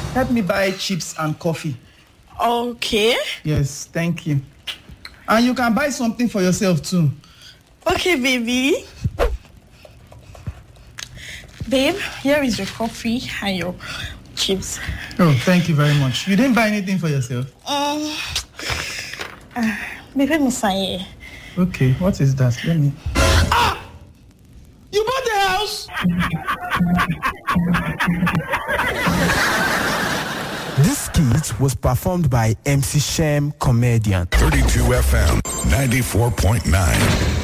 Help me buy chips and coffee. Okay. Yes, thank you. And you can buy something for yourself too. Okay, baby. Babe, here is your coffee and your chips. Oh, thank you very much. You didn't buy anything for yourself? Baby, Musaye. Okay, what is that? Let me... Ah! You bought the house? This skit was performed by MC Shem Comedian. 32 FM 94.9.